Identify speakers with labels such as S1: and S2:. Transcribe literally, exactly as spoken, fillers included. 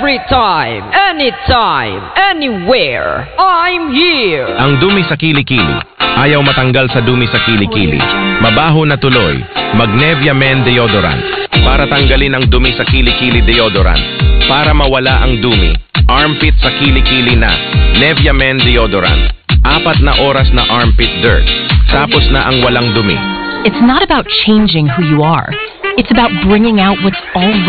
S1: Every time, anytime, anywhere, I'm here.
S2: Ang dumi sa kilikili. Ayaw matanggal sa dumi sa kilikili. Mabaho na tuloy. Magnevia Men Deodorant. Para tanggalin ang dumi sa kilikili deodorant. Para mawala ang dumi. Armpit sa kilikili na. Nevia Men Deodorant. Apat na oras na armpit dirt. Tapos na ang walang dumi.
S3: It's not about changing who you are. It's about bringing out what's already